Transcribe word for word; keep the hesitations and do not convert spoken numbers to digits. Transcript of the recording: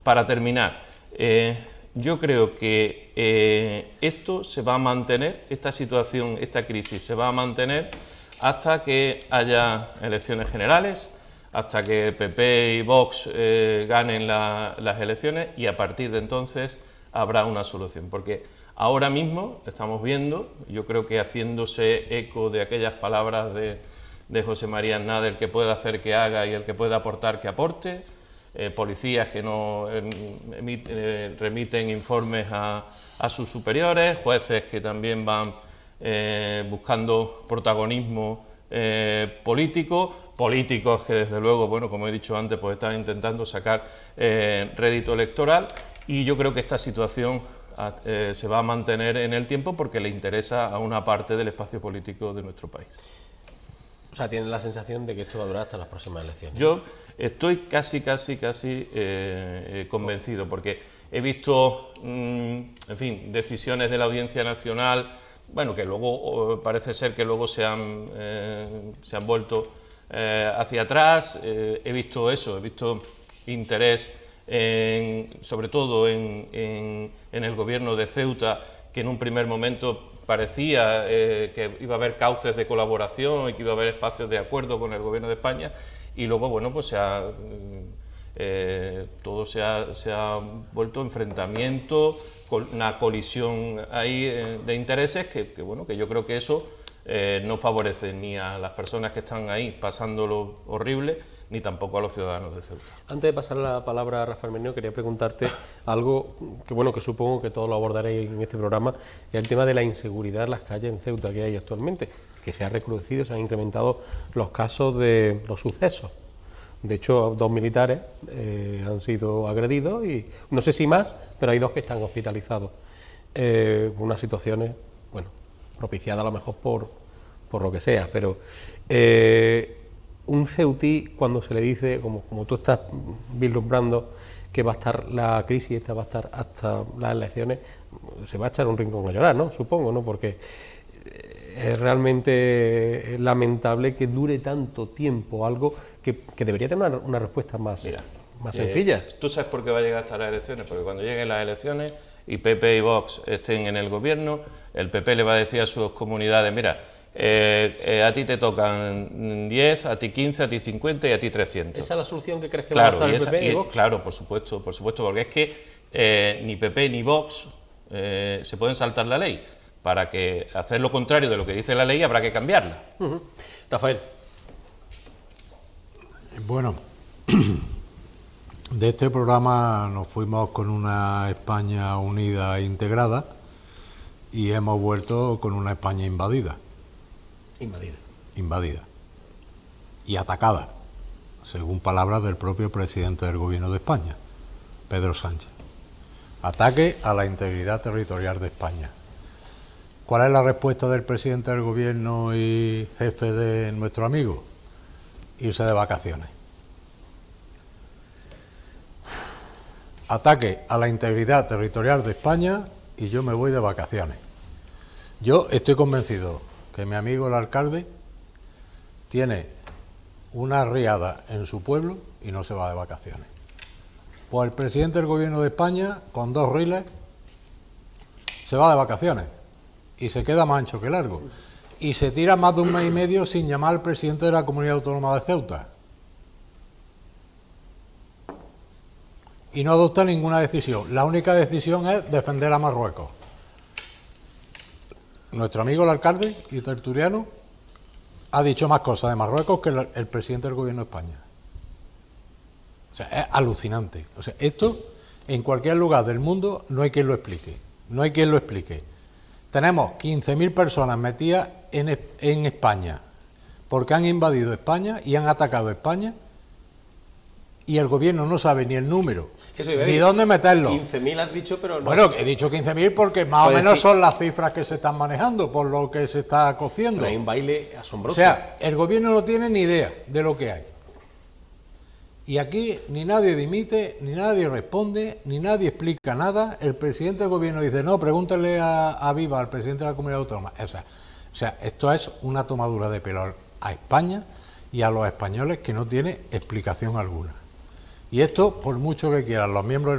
Para terminar, eh, yo creo que eh, esto se va a mantener, esta situación, esta crisis se va a mantener hasta que haya elecciones generales, hasta que P P y Vox eh, ganen la, las elecciones, y a partir de entonces habrá una solución. Porque ahora mismo estamos viendo, yo creo que haciéndose eco de aquellas palabras de, de José María Aznar, el que pueda hacer que haga y el que pueda aportar que aporte, Eh, policías que no emiten, eh, remiten informes a, a sus superiores, jueces que también van eh, buscando protagonismo eh, político, políticos que desde luego, bueno, como he dicho antes, pues están intentando sacar eh, rédito electoral, y yo creo que esta situación eh, se va a mantener en el tiempo porque le interesa a una parte del espacio político de nuestro país. O sea, ¿tienes la sensación de que esto va a durar hasta las próximas elecciones? Yo estoy casi, casi, casi eh, eh, convencido, porque he visto, mmm, en fin, decisiones de la Audiencia Nacional, bueno, que luego oh, parece ser que luego se han, eh, se han vuelto eh, hacia atrás. Eh, he visto eso, he visto interés, en, sobre todo en, en, en el gobierno de Ceuta, que en un primer momento parecía eh, que iba a haber cauces de colaboración y que iba a haber espacios de acuerdo con el gobierno de España, y luego, bueno, pues se ha, eh, todo se ha, se ha vuelto enfrentamiento, una colisión ahí eh, de intereses que, que, bueno, que yo creo que eso eh, no favorece ni a las personas que están ahí pasándolo horrible, ni tampoco a los ciudadanos de Ceuta. Antes de pasar la palabra a Rafael Meneo, quería preguntarte algo que, bueno, que supongo que todos lo abordaréis en este programa, y es el tema de la inseguridad en las calles en Ceuta que hay actualmente, que se ha recrudecido, se han incrementado los casos de los sucesos. De hecho, dos militares eh, han sido agredidos, y no sé si más, pero hay dos que están hospitalizados. Eh, unas situaciones, bueno, propiciadas a lo mejor por, por lo que sea, pero... Eh, un ceutí, cuando se le dice, como, como tú estás vislumbrando, que va a estar la crisis, esta va a estar hasta las elecciones, se va a echar un rincón a llorar, ¿no? Supongo, ¿no? Porque es realmente lamentable que dure tanto tiempo algo que, que debería tener una, una respuesta más, Mira, más eh, sencilla. ¿Tú sabes por qué va a llegar hasta las elecciones? Porque cuando lleguen las elecciones y P P y Vox estén en el gobierno, el P P le va a decir a sus comunidades, mira, Eh, eh, a ti te tocan diez, a ti quince, a ti cincuenta y a ti trescientos. ¿Esa es la solución que crees que claro, va a estar y el esa, P P y, y Vox? Claro, por supuesto, por supuesto, porque es que eh, ni P P ni Vox eh, se pueden saltar la ley. Para que hacer lo contrario de lo que dice la ley habrá que cambiarla. Uh-huh. Rafael. Bueno, de este programa nos fuimos con una España unida e integrada, y hemos vuelto con una España invadida. Invadida. Invadida. Y atacada, según palabras del propio presidente del Gobierno de España, Pedro Sánchez. Ataque a la integridad territorial de España. ¿Cuál es la respuesta del presidente del Gobierno y jefe de nuestro amigo? Irse de vacaciones. Ataque a la integridad territorial de España y yo me voy de vacaciones. Yo estoy convencido que mi amigo el alcalde tiene una riada en su pueblo y no se va de vacaciones. Pues el presidente del Gobierno de España, con dos riles, se va de vacaciones y se queda más ancho que largo. Y se tira más de un mes y medio sin llamar al presidente de la Comunidad Autónoma de Ceuta. Y no adopta ninguna decisión. La única decisión es defender a Marruecos. Nuestro amigo el alcalde y tertuliano ha dicho más cosas de Marruecos que el, el presidente del Gobierno de España. O sea, es alucinante. O sea, esto en cualquier lugar del mundo no hay quien lo explique. No hay quien lo explique. Tenemos quince mil personas metidas en, en España porque han invadido España y han atacado España, y el gobierno no sabe ni el número, ni dónde meterlo. quince mil has dicho, pero no. Bueno, he dicho quince mil porque más o menos son las cifras que se están manejando por lo que se está cociendo. Hay un baile asombroso. O sea, el gobierno no tiene ni idea de lo que hay. Y aquí ni nadie dimite, ni nadie responde, ni nadie explica nada. El presidente del gobierno dice, no, pregúntale a, a Viva, al presidente de la Comunidad Autónoma. O sea, o sea, esto es una tomadura de pelo a España y a los españoles que no tiene explicación alguna. Y esto, por mucho que quieran los miembros del